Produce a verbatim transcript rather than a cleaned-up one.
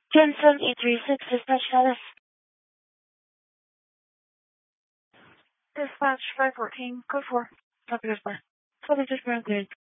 Jensen eight three six, dispatch status. Dispatch five fourteen, code four. Copy, dispatch. Fully dispatched.